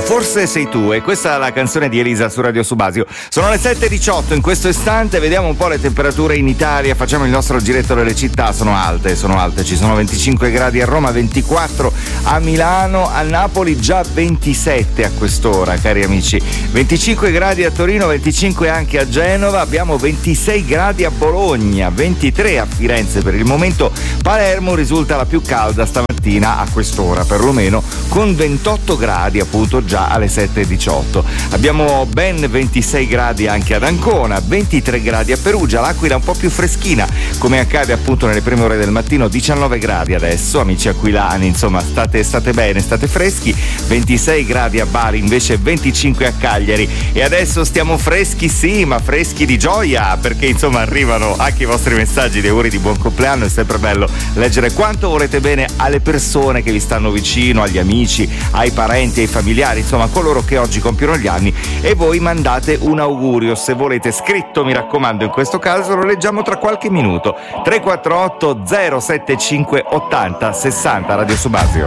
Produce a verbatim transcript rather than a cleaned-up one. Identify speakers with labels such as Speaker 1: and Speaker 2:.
Speaker 1: Forse sei tu, e questa è la canzone di Elisa su Radio Subasio. Sono le sette e diciotto in questo istante, vediamo un po' le temperature in Italia, facciamo il nostro giretto delle città. Sono alte, sono alte, ci sono venticinque gradi a Roma, ventiquattro a Milano, a Napoli già ventisette a quest'ora, cari amici, venticinque gradi a Torino, venticinque anche a Genova, abbiamo ventisei gradi a Bologna, ventitré a Firenze per il momento. Palermo risulta la più calda stamattina a quest'ora perlomeno, con ventotto gradi appunto già alle sette e diciotto. Abbiamo ben ventisei gradi anche ad Ancona, ventitré gradi a Perugia, l'Aquila un po' più freschina come accade appunto nelle prime ore del mattino, diciannove gradi adesso, amici aquilani, insomma state, state bene, state freschi, ventisei gradi a Bari, invece venticinque a Cagliari, e adesso stiamo freschi, sì, ma freschi di gioia, perché insomma arrivano anche i vostri messaggi di auguri di buon compleanno. È sempre bello leggere quanto volete bene alle persone che vi stanno vicino, agli amici, ai parenti, ai familiari, insomma coloro che oggi compiono gli anni, e voi mandate un augurio, se volete scritto mi raccomando, in questo caso lo leggiamo tra qualche minuto. Tre quattro otto zero sette cinque ottanta sessanta Radio Subasio.